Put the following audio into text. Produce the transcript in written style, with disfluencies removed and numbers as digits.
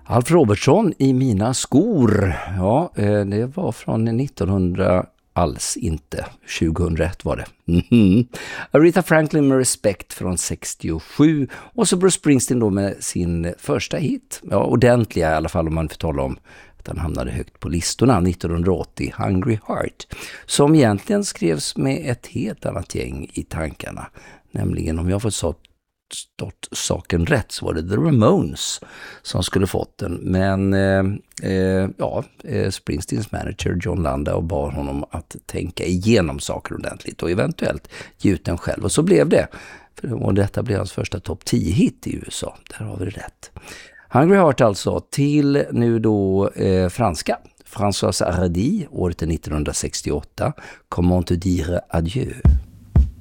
Alf Robertson i mina skor. Ja, det var från 1900 alls inte. 2001 var det. Aretha Franklin med Respect från 67. Och så Bruce Springsteen då med sin första hit. Ja, ordentliga i alla fall om man får tala om att han hamnade högt på listorna 1980. Hungry Heart. Som egentligen skrevs med ett helt annat gäng i tankarna. Nämligen om jag får stått saken rätt så var det The Ramones som skulle fått den. Men Springsteens manager John Landau bad honom att tänka igenom saker ordentligt och eventuellt ge ut den själv. Och så blev det. Och detta blev hans första topp 10-hit i USA. Där har vi det rätt. Hungry Heart alltså till nu då franska. François Hardy, året 1968. Comment te dire adieu?